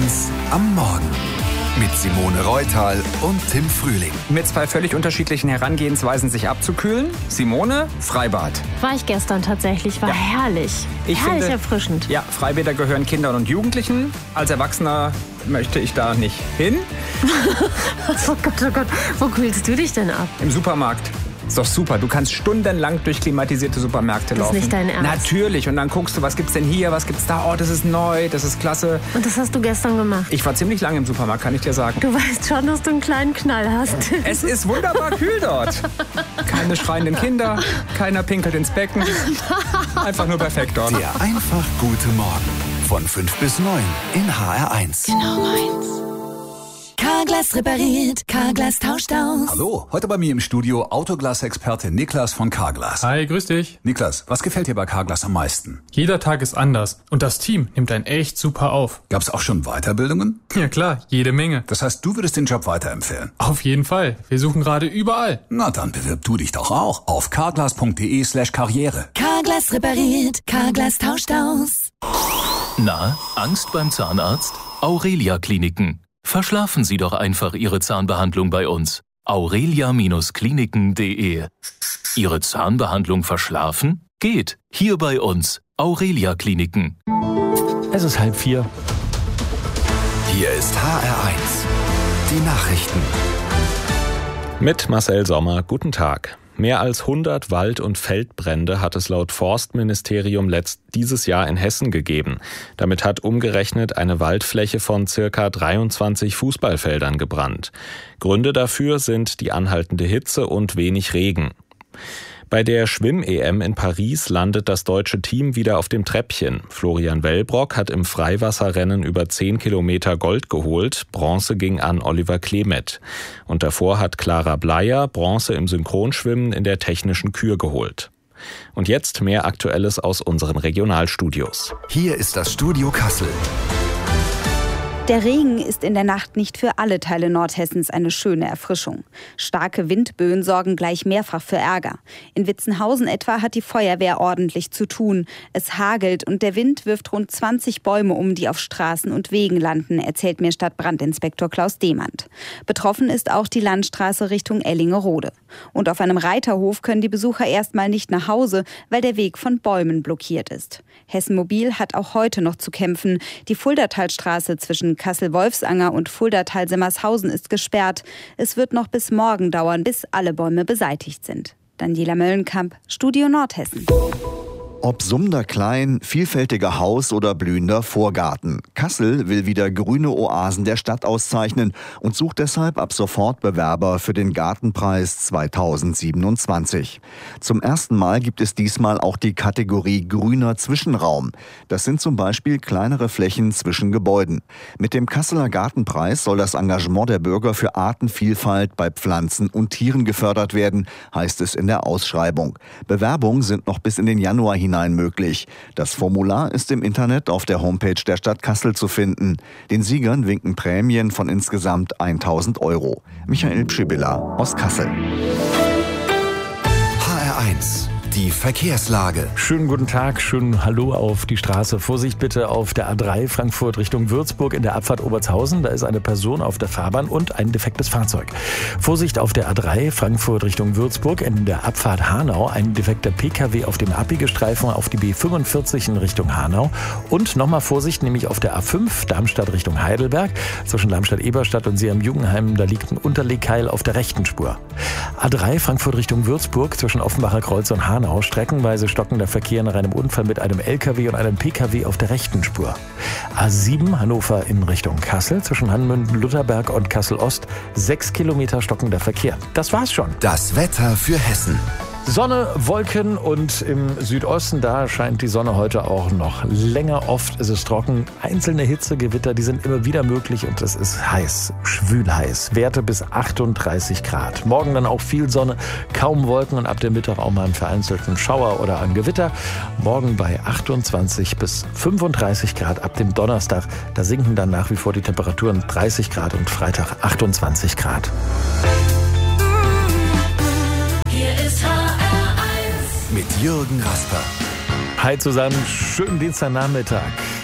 HR1 am Morgen. Mit Simone Reutal und Tim Frühling. Mit zwei völlig unterschiedlichen Herangehensweisen, sich abzukühlen. Simone, Freibad. War ich gestern tatsächlich, war herrlich. Ich herrlich finde, erfrischend. Ja, Freibäder gehören Kindern und Jugendlichen. Als Erwachsener möchte ich da nicht hin. Oh Gott, wo kühlst du dich denn ab? Im Supermarkt. Ist doch super. Du kannst stundenlang durch klimatisierte Supermärkte laufen. Das ist nicht dein Ernst? Natürlich. Und dann guckst du, was gibt's denn hier, was gibt's da? Oh, das ist neu, das ist klasse. Und das hast du gestern gemacht? Ich war ziemlich lange im Supermarkt, kann ich dir sagen. Du weißt schon, dass du einen kleinen Knall hast. Es ist wunderbar kühl dort. Keine schreienden Kinder, keiner pinkelt ins Becken. Einfach nur perfekt dort. Der einfach gute Morgen. Von 5 bis 9 in HR1. Genau meins. Carglass repariert, Carglass tauscht aus. Hallo, heute bei mir im Studio Autoglas-Experte Niklas von Carglass. Hi, grüß dich. Niklas, was gefällt dir bei Carglass am meisten? Jeder Tag ist anders und das Team nimmt einen echt super auf. Gab's auch schon Weiterbildungen? Ja klar, jede Menge. Das heißt, du würdest den Job weiterempfehlen? Auf jeden Fall. Wir suchen gerade überall. Na, dann bewirb du dich doch auch auf carglass.de/karriere. Carglass repariert, Carglass tauscht aus. Na, Angst beim Zahnarzt? Aurelia Kliniken. Verschlafen Sie doch einfach Ihre Zahnbehandlung bei uns. aurelia-kliniken.de. Ihre Zahnbehandlung verschlafen? Geht. Hier bei uns. Aurelia Kliniken. Es ist 3:30. Hier ist HR1. Die Nachrichten. Mit Marcel Sommer, guten Tag. Mehr als 100 Wald- und Feldbrände hat es laut Forstministerium dieses Jahr in Hessen gegeben. Damit hat umgerechnet eine Waldfläche von ca. 23 Fußballfeldern gebrannt. Gründe dafür sind die anhaltende Hitze und wenig Regen. Bei der Schwimm-EM in Paris landet das deutsche Team wieder auf dem Treppchen. Florian Wellbrock hat im Freiwasserrennen über 10 Kilometer Gold geholt. Bronze ging an Oliver Klemet. Und davor hat Clara Bleier Bronze im Synchronschwimmen in der technischen Kür geholt. Und jetzt mehr Aktuelles aus unseren Regionalstudios. Hier ist das Studio Kassel. Der Regen ist in der Nacht nicht für alle Teile Nordhessens eine schöne Erfrischung. Starke Windböen sorgen gleich mehrfach für Ärger. In Witzenhausen etwa hat die Feuerwehr ordentlich zu tun. Es hagelt und der Wind wirft rund 20 Bäume um, die auf Straßen und Wegen landen, erzählt mir Stadtbrandinspektor Klaus Demand. Betroffen ist auch die Landstraße Richtung Ellingerode. Und auf einem Reiterhof können die Besucher erstmal nicht nach Hause, weil der Weg von Bäumen blockiert ist. Hessen Mobil hat auch heute noch zu kämpfen. Die Fuldatalstraße zwischen Kassel-Wolfsanger und Fuldatal-Semmershausen ist gesperrt. Es wird noch bis morgen dauern, bis alle Bäume beseitigt sind. Daniela Möllenkamp, Studio Nordhessen. Ob summender Klein, vielfältiger Haus- oder blühender Vorgarten. Kassel will wieder grüne Oasen der Stadt auszeichnen und sucht deshalb ab sofort Bewerber für den Gartenpreis 2027. Zum ersten Mal gibt es diesmal auch die Kategorie grüner Zwischenraum. Das sind zum Beispiel kleinere Flächen zwischen Gebäuden. Mit dem Kasseler Gartenpreis soll das Engagement der Bürger für Artenvielfalt bei Pflanzen und Tieren gefördert werden, heißt es in der Ausschreibung. Bewerbungen sind noch bis in den Januar hinein möglich. Das Formular ist im Internet auf der Homepage der Stadt Kassel zu finden. Den Siegern winken Prämien von insgesamt 1.000 €. Michael Pschibilla aus Kassel. HR1. Die Verkehrslage. Schönen guten Tag, schönen Hallo auf die Straße. Vorsicht bitte auf der A3 Frankfurt Richtung Würzburg in der Abfahrt Obertshausen. Da ist eine Person auf der Fahrbahn und ein defektes Fahrzeug. Vorsicht auf der A3 Frankfurt Richtung Würzburg in der Abfahrt Hanau. Ein defekter PKW auf dem Abbiegestreifen auf die B45 in Richtung Hanau. Und nochmal Vorsicht, nämlich auf der A5 Darmstadt Richtung Heidelberg. Zwischen Darmstadt-Eberstadt und Seeheim-Jugenheim, da liegt ein Unterlegkeil auf der rechten Spur. A3 Frankfurt Richtung Würzburg zwischen Offenbacher Kreuz und Hanau. Streckenweise stockender Verkehr nach einem Unfall mit einem LKW und einem PKW auf der rechten Spur. A7 Hannover in Richtung Kassel zwischen Hanmünden-Lutherberg und Kassel-Ost 6 Kilometer stockender Verkehr. Das war's schon. Das Wetter für Hessen. Sonne, Wolken und im Südosten, da scheint die Sonne heute auch noch länger. Oft ist es trocken. Einzelne Hitzegewitter, die sind immer wieder möglich und es ist heiß, schwül heiß. Werte bis 38 Grad. Morgen dann auch viel Sonne, kaum Wolken und ab dem Mittag auch mal einen vereinzelten Schauer oder ein Gewitter. Morgen bei 28 bis 35 Grad ab dem Donnerstag. Da sinken dann nach wie vor die Temperaturen 30 Grad und Freitag 28 Grad. Mit Jürgen Rasper. Hi zusammen, schönen Dienstagnachmittag.